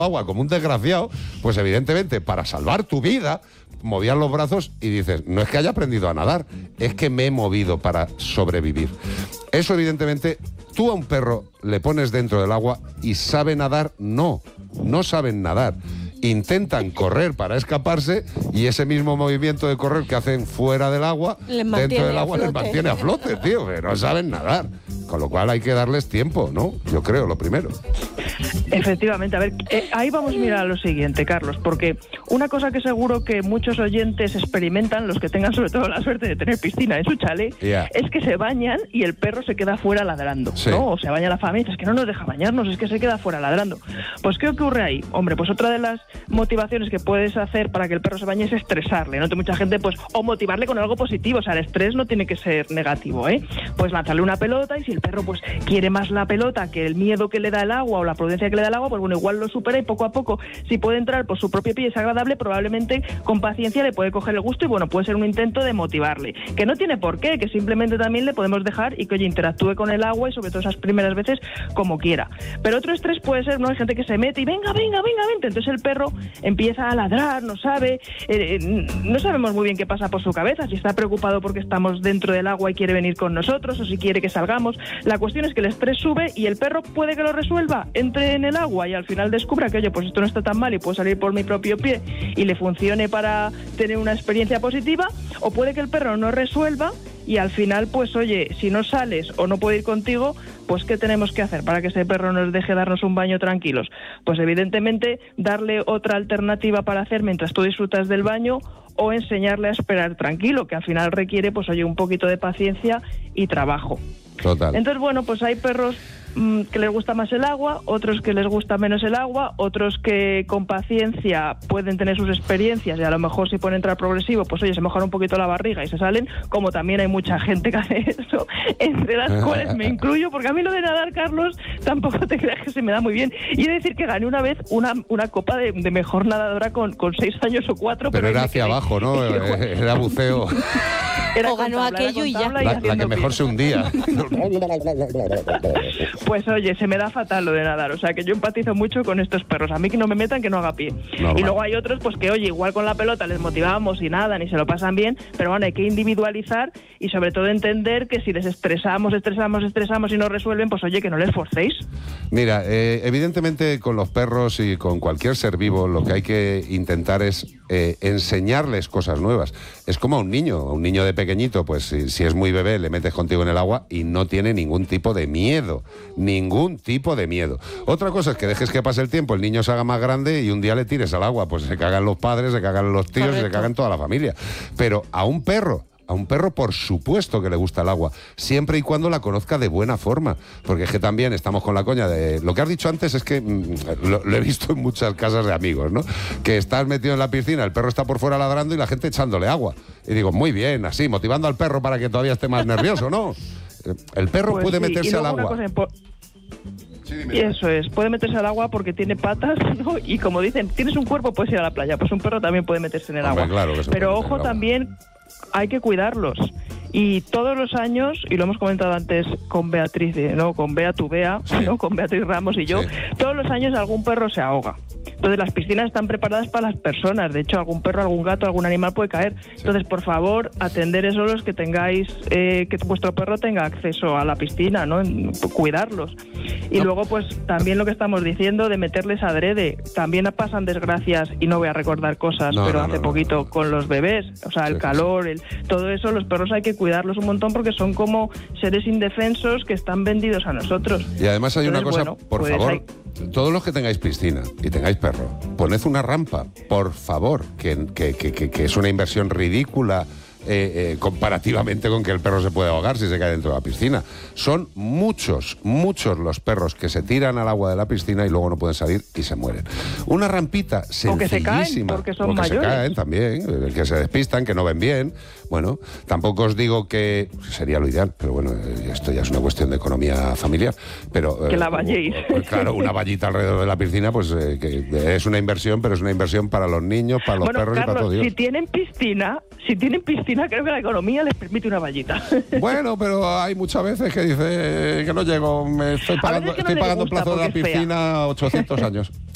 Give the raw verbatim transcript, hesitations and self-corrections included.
agua como un desgraciado, pues evidentemente para salvar tu vida movías los brazos y dices, no es que haya aprendido a nadar, es que me he movido para sobrevivir. Eso evidentemente, tú a un perro le pones dentro del agua y sabe nadar, no, no saben nadar. Intentan correr para escaparse y ese mismo movimiento de correr que hacen fuera del agua, dentro del agua les mantiene a flote, tío, que no saben nadar. Con lo cual hay que darles tiempo, ¿no? Yo creo, lo primero. Efectivamente, a ver, eh, ahí vamos a mirar lo siguiente, Carlos, porque una cosa que seguro que muchos oyentes experimentan, los que tengan sobre todo la suerte de tener piscina en su chalet, yeah. es que se bañan y el perro se queda fuera ladrando, sí. ¿no? O se baña la familia, es que no nos deja bañarnos, es que se queda fuera ladrando. Pues, ¿qué ocurre ahí? Hombre, pues otra de las motivaciones que puedes hacer para que el perro se bañe es estresarle, ¿no? Mucha gente, pues, o motivarle con algo positivo, o sea, el estrés no tiene que ser negativo, ¿eh? Pues lanzarle una pelota y si el perro, pues, quiere más la pelota que el miedo que le da el agua o la prudencia que le da el agua, pues bueno, igual lo supera y poco a poco, si puede entrar por su propio pie y es agradable, probablemente con paciencia le puede coger el gusto y bueno, puede ser un intento de motivarle. Que no tiene por qué, que simplemente también le podemos dejar y que oye, interactúe con el agua y sobre todo esas primeras veces como quiera. Pero otro estrés puede ser, ¿no? Hay gente que se mete y venga, venga, venga, vente. Entonces el perro empieza a ladrar, no sabe, eh, no sabemos muy bien qué pasa por su cabeza, si está preocupado porque estamos dentro del agua y quiere venir con nosotros o si quiere que salgamos. La cuestión es que el estrés sube y el perro puede que lo resuelva, entre en el agua y al final descubra que, oye, pues esto no está tan mal y puedo salir por mi propio pie y le funcione para tener una experiencia positiva, o puede que el perro no resuelva y al final, pues oye, si no sales o no puede ir contigo, pues ¿qué tenemos que hacer para que ese perro nos deje darnos un baño tranquilos? Pues evidentemente darle otra alternativa para hacer mientras tú disfrutas del baño o enseñarle a esperar tranquilo, que al final requiere, pues oye, un poquito de paciencia y trabajo. Total. Entonces, bueno, pues hay perros mmm, que les gusta más el agua, otros que les gusta menos el agua, otros que con paciencia pueden tener sus experiencias y a lo mejor si pueden entrar progresivo, pues oye, se mejora un poquito la barriga y se salen, como también hay mucha gente que hace eso, entre las cuales me incluyo, porque a mí lo de nadar, Carlos, tampoco te creas que se me da muy bien. Y he de decir que gané una vez una, una copa de, de mejor nadadora con, con seis años o cuatro. Pero, pero era hacia quedé. abajo, ¿no? Era buceo. Era o ganó tabla, aquello y ya. La, la que mejor se hundía. Pues oye, se me da fatal lo de nadar, o sea que yo empatizo mucho con estos perros, a mí que no me metan, que no haga pie. Normal. Y luego hay otros, pues que oye, igual con la pelota les motivamos y nadan y se lo pasan bien, pero bueno, hay que individualizar y sobre todo entender que si les estresamos, estresamos, estresamos y no resuelven, pues oye, que no les forcéis. Mira, eh, evidentemente con los perros y con cualquier ser vivo lo que hay que intentar es eh, enseñarles cosas nuevas. Es como a un niño, a un niño de pequeñito, pues si, si es muy bebé, le metes contigo en el agua y no tiene ningún tipo de miedo, ningún tipo de miedo. Otra cosa es que dejes que pase el tiempo, el niño se haga más grande y un día le tires al agua, pues se cagan los padres, se cagan los tíos, Correcto. Y se cagan toda la familia. Pero a un perro, a un perro por supuesto que le gusta el agua, siempre y cuando la conozca de buena forma, porque es que también estamos con la coña de... Lo que has dicho antes es que mmm, lo, lo he visto en muchas casas de amigos, ¿no? Que estás metido en la piscina, el perro está por fuera ladrando y la gente echándole agua. Y digo, muy bien, así, motivando al perro para que todavía esté más nervioso, ¿no? El perro pues puede sí. meterse al agua. Y eso es, puede meterse al agua porque tiene patas, ¿no? Y como dicen, tienes un cuerpo, puedes ir a la playa. Pues un perro también puede meterse en el Hombre, agua. Claro que se Pero puede ojo también, hay que cuidarlos. Y todos los años, y lo hemos comentado antes con Beatriz, ¿no? Con Bea tu Bea, sí. ¿no? Con Beatriz Ramos y yo, sí. Todos los años algún perro se ahoga. Entonces las piscinas están preparadas para las personas. De hecho, algún perro, algún gato, algún animal puede caer. Sí. Entonces, por favor, atender eso los que tengáis, eh, que vuestro perro tenga acceso a la piscina, ¿no? Cuidarlos. Y no. Luego, pues, también lo que estamos diciendo de meterles adrede. También pasan desgracias, y no voy a recordar cosas, no, pero no, hace no, poquito no, no. con los bebés, o sea, el sí, calor, el, todo eso, los perros hay que cuidarlos un montón porque son como seres indefensos que están vendidos a nosotros. Y además hay Entonces, una cosa, bueno, por pues favor, hay... todos los que tengáis piscina y tengáis perro, poned una rampa, por favor, que, que, que, que es una inversión ridícula eh, eh, comparativamente con que el perro se puede ahogar si se cae dentro de la piscina. Son muchos, muchos los perros que se tiran al agua de la piscina y luego no pueden salir y se mueren. Una rampita sencillísima. O que se caen porque son o que mayores. se caen también, que se despistan, que no ven bien. Bueno, tampoco os digo que sería lo ideal, pero bueno, esto ya es una cuestión de economía familiar. Pero, que eh, la vayéis. Pues, claro, una vallita alrededor de la piscina, pues eh, que es una inversión, pero es una inversión para los niños, para los bueno, perros Carlos, y para todo Dios. Si tienen piscina, si tienen piscina, creo que la economía les permite una vallita. Bueno, pero hay muchas veces que dice que no llego, me estoy pagando, que no estoy pagando gusta plazo de la piscina ochocientos años.